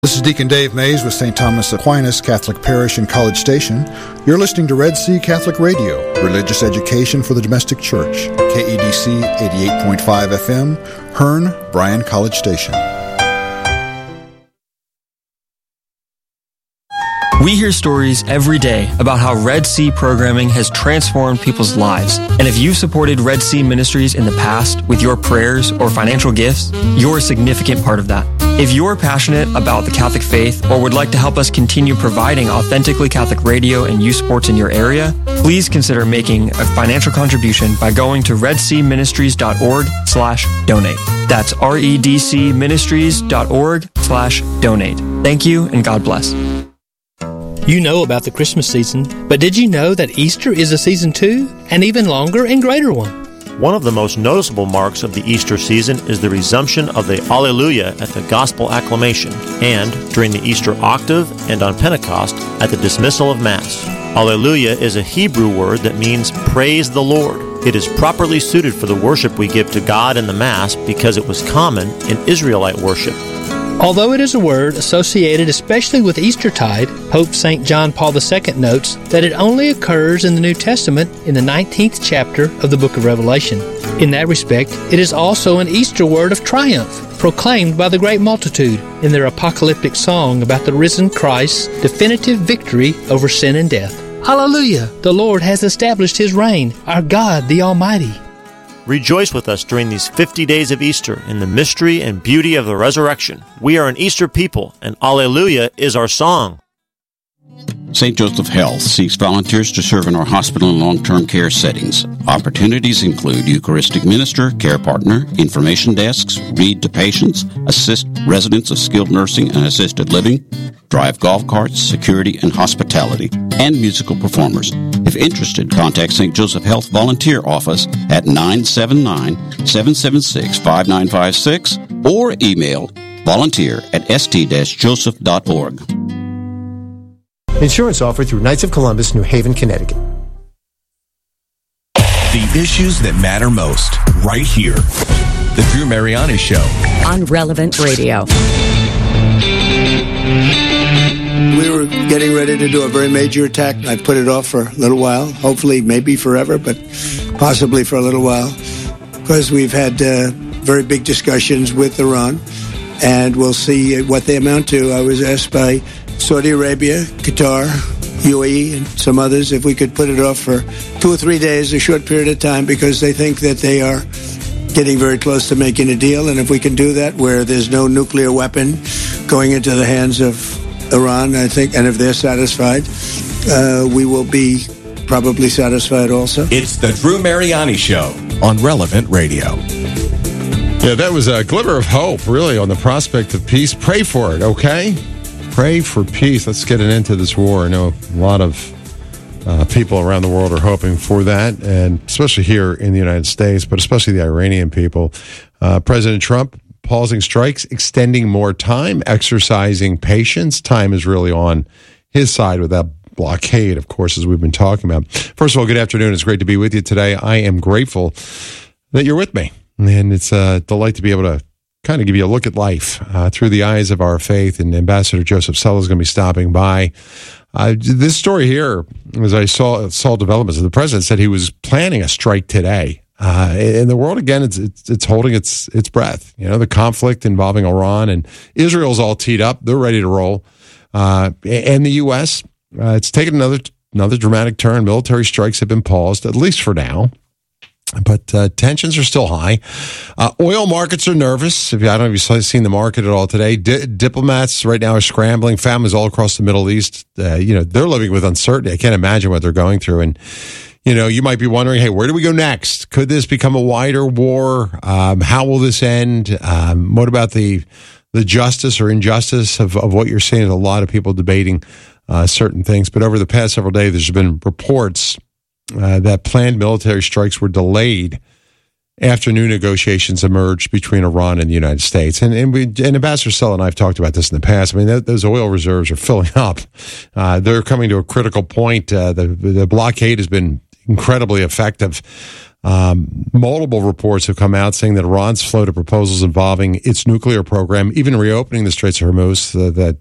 This is Deacon Dave Mays with St. Thomas Aquinas Catholic Parish in College Station. You're listening to Red Sea Catholic Radio, religious education for the domestic church. KEDC 88.5 FM, Hearn, Bryan College Station. We hear stories every day about how Red Sea programming has transformed people's lives. And if you've supported Red Sea Ministries in the past with your prayers or financial gifts, you're a significant part of that. If you're passionate about the Catholic faith or would like to help us continue providing authentically Catholic radio and youth sports in your area, please consider making a financial contribution by going to redseaministries.org/donate. That's redcministries.org/donate. Thank you and God bless. You know about the Christmas season, but did you know that Easter is a season too? An even longer and greater one. One of the most noticeable marks of the Easter season is the resumption of the Alleluia at the Gospel Acclamation, and during the Easter Octave and on Pentecost at the dismissal of Mass. Alleluia is a Hebrew word that means praise the Lord. It is properly suited for the worship we give to God in the Mass because it was common in Israelite worship. Although it is a word associated especially with Eastertide, Pope St. John Paul II notes that it only occurs in the New Testament in the 19th chapter of the book of Revelation. In that respect, it is also an Easter word of triumph, proclaimed by the great multitude in their apocalyptic song about the risen Christ's definitive victory over sin and death. Hallelujah! The Lord has established His reign, our God the Almighty. Rejoice with us during these 50 days of Easter in the mystery and beauty of the resurrection. We are an Easter people, and Alleluia is our song. St. Joseph Health seeks volunteers to serve in our hospital and long-term care settings. Opportunities include Eucharistic minister, care partner, information desks, read to patients, assist residents of skilled nursing and assisted living, drive golf carts, security and hospitality, and musical performers. If interested, contact St. Joseph Health Volunteer Office at 979-776-5956 or email volunteer@st-joseph.org. Insurance offered through Knights of Columbus, New Haven, Connecticut. The issues that matter most, right here. The Drew Mariani Show. On Relevant Radio. We were getting ready to do a very major attack. I put it off for a little while, hopefully maybe forever, but possibly for a little while, because we've had very big discussions with Iran, and we'll see what they amount to. I was asked by Saudi Arabia, Qatar, UAE, and some others if we could put it off for 2 or 3 days, a short period of time, because they think that they are getting very close to making a deal, and if we can do that where there's no nuclear weapon going into the hands of Iran, I think, and if they're satisfied, we will be probably satisfied also. It's the Drew Mariani Show on Relevant Radio. Yeah, that was a glimmer of hope, really, on the prospect of peace. Pray for it, okay? Pray for peace. Let's get an end to this war. I know a lot of people around the world are hoping for that, and especially here in the United States, but especially the Iranian people. President Trump pausing strikes, extending more time, exercising patience. Time is really on his side with that blockade, of course, as we've been talking about. First of all, good afternoon. It's great to be with you today. I am grateful that you're with me, and it's a delight to be able to kind of give you a look at life through the eyes of our faith, and Ambassador Joseph Sella is going to be stopping by. This story here, as I saw developments, the president said he was planning a strike today. In the world, again, it's holding its breath. You know, the conflict involving Iran and Israel's all teed up; they're ready to roll. And the U.S., it's taken another dramatic turn. Military strikes have been paused, at least for now. But tensions are still high. Oil markets are nervous. I don't know if you've seen the market at all today. Diplomats right now are scrambling. Families all across the Middle East, they're living with uncertainty. I can't imagine what they're going through. And you might be wondering, hey, where do we go next? Could this become a wider war? How will this end? What about the justice or injustice of what you're seeing? There's a lot of people debating certain things. But over the past several days, there's been reports that planned military strikes were delayed after new negotiations emerged between Iran and the United States. And Ambassador Sella and I have talked about this in the past. I mean, those oil reserves are filling up. They're coming to a critical point. The blockade has been incredibly effective. Multiple reports have come out saying that Iran's floated proposals involving its nuclear program, even reopening the Straits of Hormuz, that